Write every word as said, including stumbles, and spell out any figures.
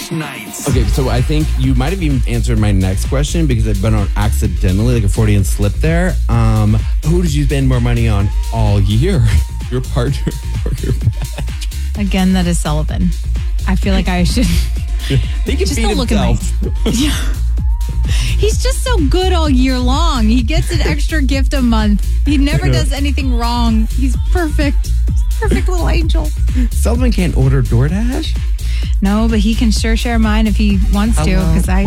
DoorDash nights. Okay, so I think you might have even answered my next question because I've been on accidentally, like a Freudian slip there. Um, who did you spend more money on all year? Your partner or your pet? Again, that is Sullivan. I feel like I should. He can Just feed don't look himself. at me. Yeah. He's just so good all year long. He gets an extra gift a month. He never does anything wrong. He's perfect. He's a perfect little angel. Sullivan can't order DoorDash? No, but he can sure share mine if he wants to, Hello. because I